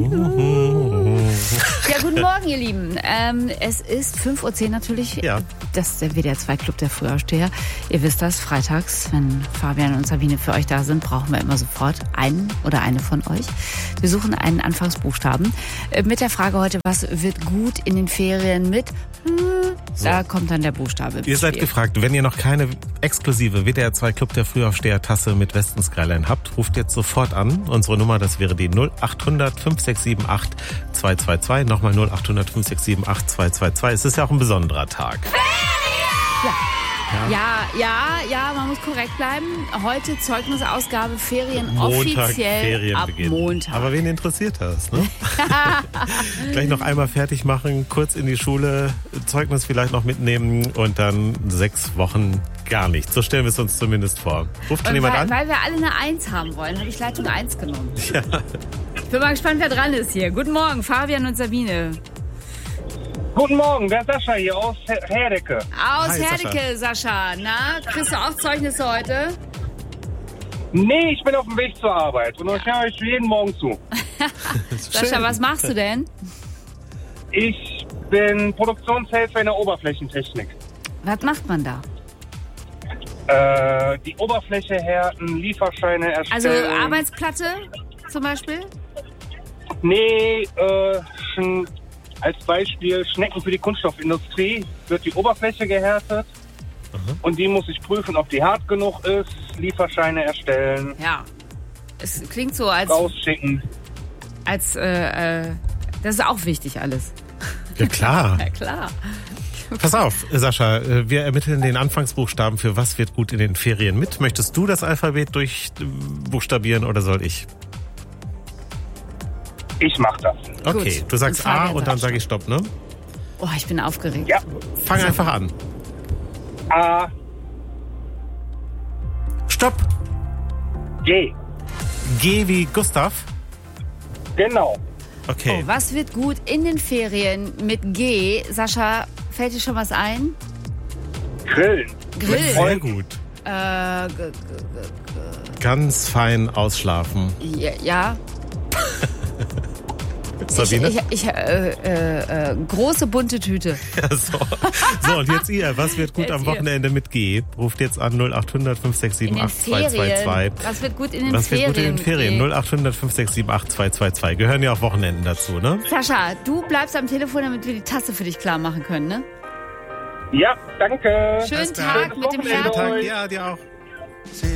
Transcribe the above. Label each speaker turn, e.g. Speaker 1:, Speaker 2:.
Speaker 1: Ja, guten Morgen, ihr Lieben. Es ist 5:10 Uhr natürlich.
Speaker 2: Ja.
Speaker 1: Das ist der WDR 2 Club der Frühaufsteher. Ihr wisst das, freitags, wenn Fabian und Sabine für euch da sind, brauchen wir immer sofort einen oder eine von euch. Wir suchen einen Anfangsbuchstaben. Mit der Frage heute, was wird gut in den Ferien mit? Da kommt dann der Buchstabe.
Speaker 2: Ihr seid gefragt, wenn ihr noch keine exklusive WDR 2 Club der Frühaufsteher-Tasse mit Westen-Skyline habt, ruft jetzt sofort an. Unsere Nummer, das wäre die 0800 5678 222. Nochmal 0800 5678 222. Es ist ja auch ein besonderer Tag.
Speaker 1: Ja, man muss korrekt bleiben. Heute Zeugnisausgabe, Ferien
Speaker 2: Montag,
Speaker 1: offiziell
Speaker 2: Ferienbeginn.
Speaker 1: ab Montag.
Speaker 2: Aber wen interessiert das, ne? Gleich noch einmal fertig machen, kurz in die Schule, Zeugnis vielleicht noch mitnehmen und dann 6 Wochen gar nichts. So stellen wir es uns zumindest vor. Ruft schon jemand an?
Speaker 1: Weil wir alle eine 1 haben wollen, habe ich Leitung 1 genommen.
Speaker 2: Ja.
Speaker 1: Ich bin mal gespannt, wer dran ist hier. Guten Morgen, Fabian und Sabine.
Speaker 3: Guten Morgen, der Sascha hier aus Herdecke.
Speaker 1: Aus
Speaker 2: Hi,
Speaker 1: Herdecke, Sascha. Na, kriegst du auch Zeugnisse heute?
Speaker 3: Nee, ich bin auf dem Weg zur Arbeit und ich höre euch jeden Morgen zu.
Speaker 1: Sascha, was machst du denn?
Speaker 3: Ich bin Produktionshelfer in der Oberflächentechnik.
Speaker 1: Was macht man da?
Speaker 3: Die Oberfläche härten, Lieferscheine erstellen.
Speaker 1: Also Arbeitsplatte zum Beispiel?
Speaker 3: Nee, als Beispiel Schnecken für die Kunststoffindustrie wird die Oberfläche gehärtet. Und die muss ich prüfen, ob die hart genug ist, Lieferscheine erstellen,
Speaker 1: Ja. Es klingt so, als
Speaker 3: rausschicken.
Speaker 1: das ist auch wichtig alles.
Speaker 2: Ja, klar.
Speaker 1: Ja, klar.
Speaker 2: Pass auf, Sascha, wir ermitteln den Anfangsbuchstaben für was wird gut in den Ferien mit. Möchtest du das Alphabet durchbuchstabieren oder soll ich?
Speaker 3: Ich mach das.
Speaker 2: Okay,
Speaker 1: Gut.
Speaker 2: du sagst
Speaker 1: Und Fabian
Speaker 2: A und dann sage ich Stopp, ne?
Speaker 1: Oh, ich bin aufgeregt.
Speaker 3: Ja.
Speaker 2: Fang einfach an.
Speaker 3: A,
Speaker 2: Stopp!
Speaker 3: G.
Speaker 2: G wie Gustav.
Speaker 3: Genau.
Speaker 2: Okay.
Speaker 1: Oh, was wird gut in den Ferien mit G? Sascha, fällt dir schon was ein?
Speaker 3: Grillen.
Speaker 1: Grill.
Speaker 2: Sehr gut. Ganz fein ausschlafen.
Speaker 1: Ja.
Speaker 2: Sabine?
Speaker 1: Große bunte Tüte.
Speaker 2: Ja, so, und jetzt ihr. Was wird gut
Speaker 1: Jetzt
Speaker 2: am
Speaker 1: ihr.
Speaker 2: Wochenende mit G? Ruft jetzt an 0800 567
Speaker 1: In den
Speaker 2: 8222.
Speaker 1: Ferien. Was wird gut in den
Speaker 2: Was
Speaker 1: Ferien?
Speaker 2: wird gut in den Ferien?
Speaker 1: G?
Speaker 2: 0800 567 8222. Gehören ja auch Wochenenden dazu, ne?
Speaker 1: Sascha, du bleibst am Telefon, damit wir die Tasse für dich klar machen können, ne?
Speaker 3: Ja, danke.
Speaker 1: Schönen
Speaker 2: Alles klar.
Speaker 1: Tag mit dem
Speaker 3: Wochenende
Speaker 1: Herzen.
Speaker 3: euch.
Speaker 2: Ja, dir auch.